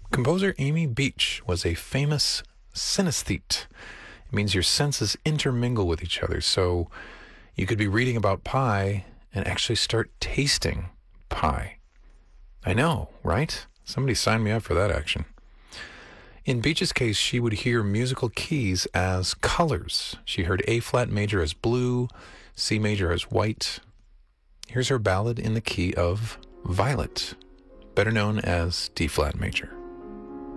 Composer Amy Beach was a famous synesthete. It means your senses intermingle with each other. So you could be reading about pie and actually start tasting pie. I know, right? Somebody signed me up for that action. In Beach's case, she would hear musical keys as colors. She heard A flat major as blue, C major as white. Here's her ballad in the key of Violet, better known as D flat major.